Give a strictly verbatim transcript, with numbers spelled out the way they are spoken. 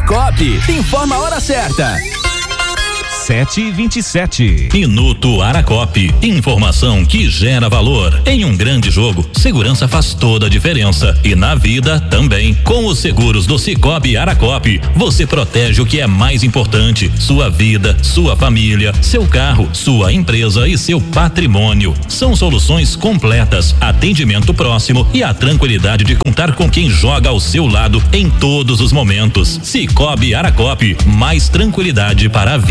Aracop, informa a hora certa. sete e vinte e sete. Minuto Aracop. Informação que gera valor. Em um grande jogo, segurança faz toda a diferença. E na vida também. Com os seguros do Sicoob Aracop, você protege o que é mais importante: sua vida, sua família, seu carro, sua empresa e seu patrimônio. São soluções completas, atendimento próximo e a tranquilidade de contar com quem joga ao seu lado em todos os momentos. Sicoob Aracop, mais tranquilidade para a vida.